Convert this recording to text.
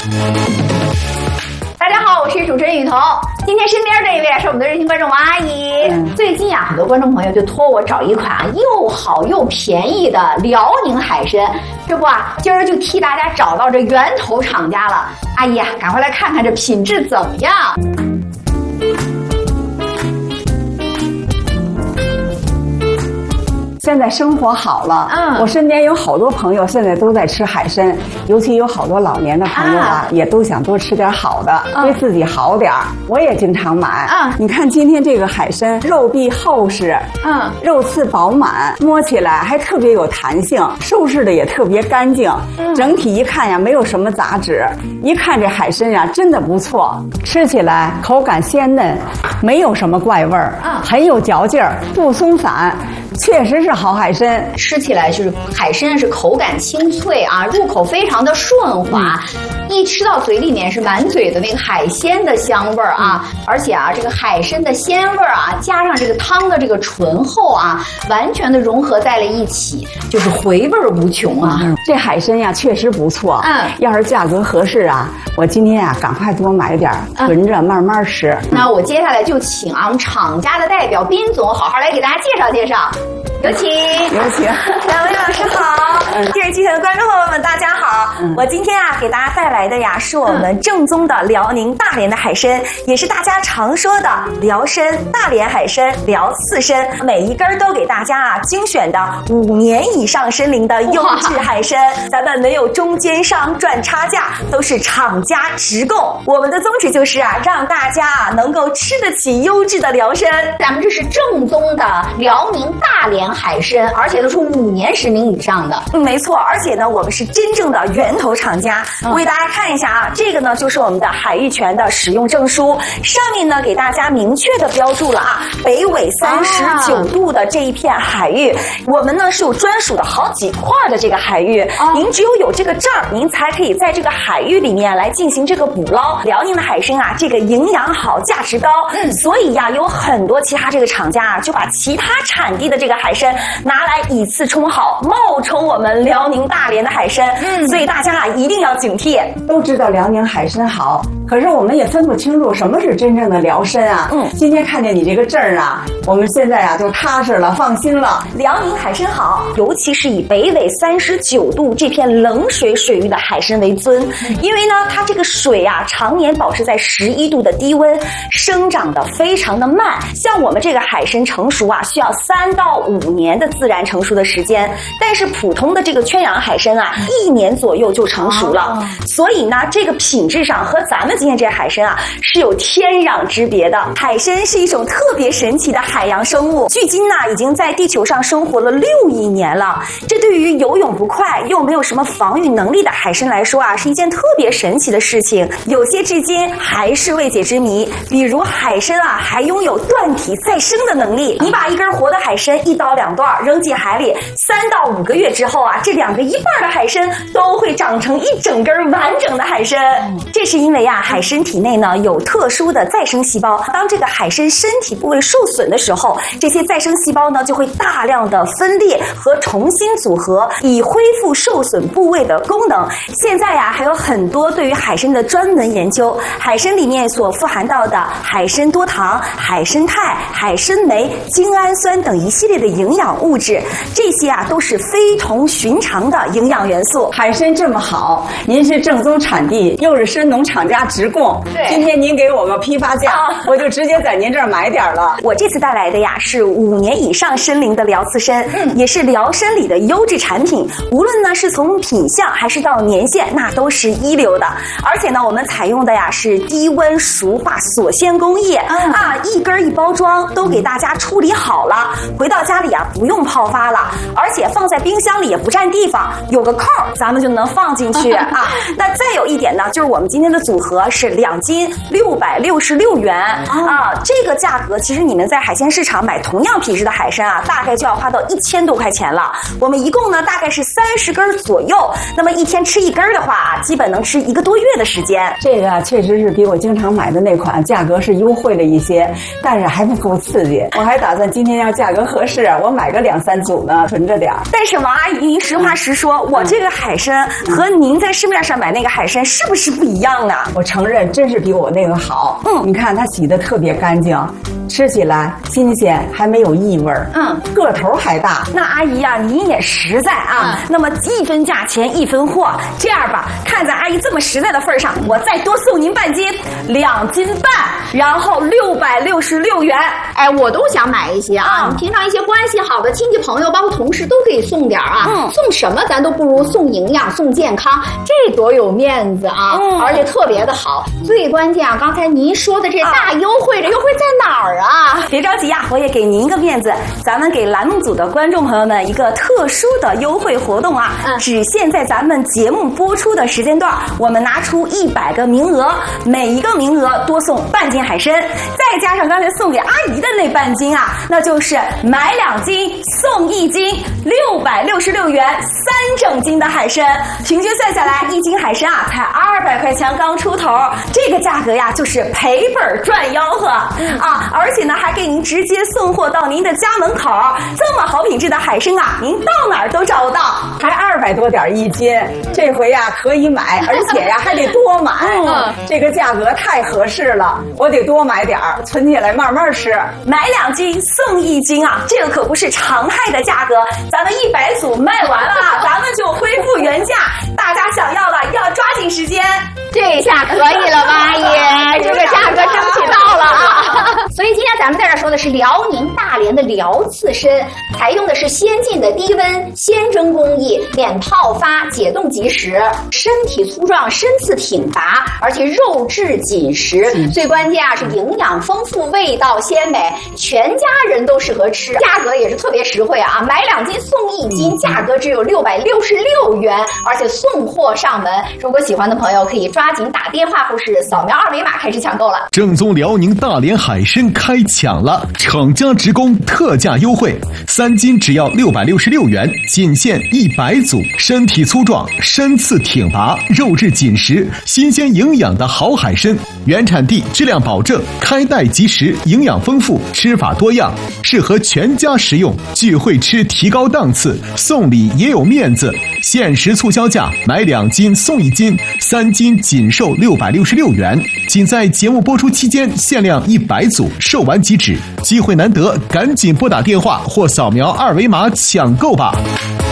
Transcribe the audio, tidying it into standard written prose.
大家好，我是主持人雨桐。今天身边这一位是我们的热心观众王阿姨。最近很多观众朋友就托我找一款又好又便宜的辽宁海参。这不今儿就替大家找到这源头厂家了。阿姨赶快来看看这品质怎么样。 现在生活好了，我身边有好多朋友现在都在吃海参，尤其有好多老年的朋友也都想多吃点好的，对自己好点。我也经常买。你看今天这个海参，肉壁厚实，肉刺饱满，摸起来还特别有弹性，收拾的也特别干净，整体一看呀，没有什么杂质。一看这海参呀，真的不错，吃起来口感鲜嫩，没有什么怪味儿，很有嚼劲儿，不松散。确实是好海参， 吃起来就是海参是口感清脆入口非常的顺滑，一吃到嘴里面是满嘴的那个海鲜的香味儿而且这个海参的鲜味儿加上这个汤的这个醇厚完全的融合在了一起，就是回味无穷这海参呀确实不错，要是价格合适我今天赶快多买点囤着慢慢吃。 那我接下来就请我们厂家的代表斌总好好来给大家介绍介绍。有请， 有请。 两位老师好，电视机前的观众朋友们大家好。我今天给大家带来的是我们正宗的辽宁大连的海参，也是大家常说的辽参、大连海参、辽刺参，每一根都给大家精选的5年以上参龄的优质海参，咱们没有中间商赚差价，都是厂家直供。我们的宗旨就是让大家能够吃得起优质的辽参。 咱们这是正宗的辽宁大连海参，而且都是5年10名以上的。 没错，而且呢，我们是真正的源头厂家。我给大家看一下这个呢就是我们的海域权的使用证书，上面呢给大家明确的标注了北纬39度的这一片海域，我们呢是有专属的好几块的这个海域，您只有这个证儿，您才可以在这个海域里面来进行这个捕捞。辽宁的海参这个营养好，价值高，所以有很多其他这个厂家就把其他产地的这个海参拿来以次充好，冒充我们辽宁大连的海参，所以大家一定要警惕。 都知道辽宁海参好，可是我们也分不清楚什么是真正的辽参今天看见你这个证儿我们现在就踏实了，放心了。 辽宁海参好，尤其是以北纬39度这片冷水水域的海参为尊，因为呢它这个水常年保持在11度的低温，生长的非常的慢，像我们这个海参成熟需要3到5年的自然成熟的时间，但是普通的这个圈养海参1年左右就成熟了，所以呢这个品质上和咱们今天这海参是有天壤之别的。海参是一种特别神奇的海洋生物，距今已经在地球上生活了6亿年了，这对于游泳不快又没有什么防御能力的海参来说是一件特别神奇的事情，有些至今还是未解之谜。比如海参还拥有断体再生的能力，你把一根活的海参1刀2断扔进海里，3到5个月之后这2个1半的海参都会长成一整根完整的海参。这是因为海参体内呢有特殊的再生细胞，当这个海参身体部位受损的时候，这些再生细胞呢就会大量的分裂和重新组合，以恢复受损部位的功能。现在还有很多对于海参的专门研究，海参里面所富含到的海参多糖、海参肽、海参酶、精氨酸等一系列的营养物质，这些都是非同寻常的营养元素。 海参这么好，您是正宗产地，又是参农厂家直供，今天您给我们批发价，我就直接在您这儿买点了。 我这次带来的是5年以上参龄的辽刺参，也是辽参里的优质产品，无论呢是从品相还是到年限，那都是一流的。而且呢我们采用的是低温熟化锁鲜工艺一根1包装都给大家处理好了，回到家里不用泡发了，而且放在冰箱里也不占地方，有个扣咱们就能放进去那再有一点呢，就是我们今天的组合格是2斤666元啊，这个价格其实你们在海鲜市场买同样品质的海参啊，大概就要花到1000多块钱了。我们一共呢大概是30根左右，那么一天吃1根的话啊，基本能吃1个多月的时间。 这个确实是比我经常买的那款价格是优惠了一些，但是还不够刺激。我还打算今天要价格合适，我买个2、3组呢，存着点儿。 但是王阿姨，您实话实说，我这个海参和您在市面上买那个海参是不是不一样呢？ 我承认，真是比我那个好。你看它洗得特别干净，吃起来新鲜，还没有异味儿。个头还大。 那阿姨啊，您也实在啊。那么1分价钱1分货，这样吧，看在阿姨这么实在的份上，我再多送您半斤，2斤半，然后666元。 哎，我都想买一些啊！你平常一些关系好的亲戚朋友，包括同事都可以送点啊。送什么咱都不如送营养、送健康，这多有面子啊！而且特别的好。最关键啊，刚才您说的这大优惠，这优惠在哪儿啊？ 别着急啊，我也给您一个面子，咱们给栏目组的观众朋友们一个特殊的优惠活动啊！只限在咱们节目播出的时间段，我们拿出100个名额，每一个名额多送半斤海参，再加上刚才送给阿姨的那半斤啊，那就是买2斤送1斤，666元3整斤的海参，平均算下来1斤海参啊才200块钱刚出头，这个价格呀就是赔本赚吆喝啊！而且呢还给您直接送货到您的家门口，这么好品质的海参啊，您到哪儿都找不到， 还200多点1斤，这回呀可以买，而且呀还得多买，这个价格太合适了，我得多买点儿，存起来慢慢吃。 买2斤送1斤啊，这个可不是常态的价格，咱们100组卖完了啊，咱们就恢复原价，大家想要了要抓紧时间。 这下可以了吧，阿姨？这个价格争取到了啊！所以今天咱们在这说的是辽宁大连的辽刺参，采用的是先进的低温鲜蒸工艺，免泡发，解冻即食，身体粗壮，身次挺拔，而且肉质紧实。最关键啊是营养丰富，味道鲜美，全家人都适合吃，价格也是特别实惠啊！买2斤送1斤，价格只有666元，而且送货上门。如果喜欢的朋友可以抓紧打电话或是扫描2维码开始抢购了。 正宗辽宁大连海参开抢了，厂家直供特价优惠，3斤只要666元，仅限100组，身体粗壮，身次挺拔，肉质紧实，新鲜营养的好海参，原产地，质量保证，开袋即食，营养丰富，吃法多样，适合全家食用，聚会吃提高档次，送礼也有面子。限时促销价，买2斤送1斤，3斤仅售666元，仅在节目播出期间限量100组，售完即止，机会难得，赶紧拨打电话或扫描2维码抢购吧。